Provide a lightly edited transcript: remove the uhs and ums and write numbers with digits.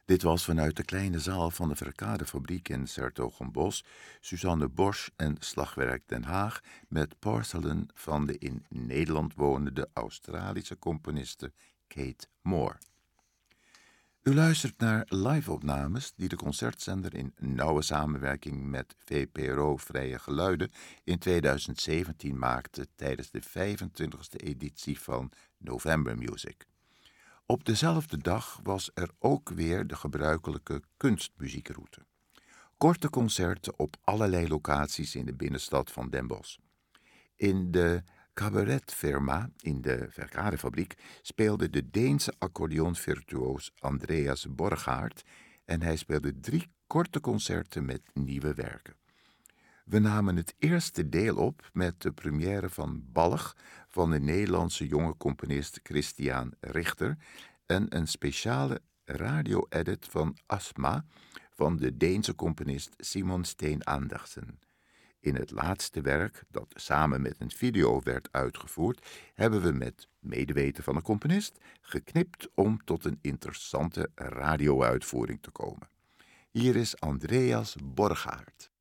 Dit was vanuit de kleine zaal van de Verkadefabriek in 's-Hertogenbosch, Suzanne Bosch en Slagwerk Den Haag met Porcelain van de in Nederland wonende Australische componiste Kate Moore. U luistert naar live-opnames die de concertzender in nauwe samenwerking met VPRO Vrije Geluiden in 2017 maakte tijdens de 25e editie van November Music. Op dezelfde dag was er ook weer de gebruikelijke kunstmuziekroute. Korte concerten op allerlei locaties in de binnenstad van Den Bosch. In de cabaretfirma in de Verkadefabriek speelde de Deense accordeonvirtuoos Andreas Borgaard en hij speelde 3 korte concerten met nieuwe werken. We namen het eerste deel op met de première van Ballig van de Nederlandse jonge componist Christian Richter en een speciale radio-edit van Asma van de Deense componist Simon Steen Andersen. In het laatste werk, dat samen met een video werd uitgevoerd, hebben we met medeweten van de componist geknipt om tot een interessante radio-uitvoering te komen. Hier is Andreas Borgaard.